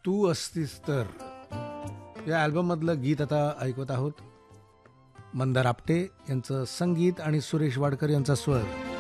तू असतीस तर या अल्बम मधलं गीत आता ऐकत आहोत. मंदार आपटे यांचं संगीत आणि सुरेश वाडकर यांचा स्वर.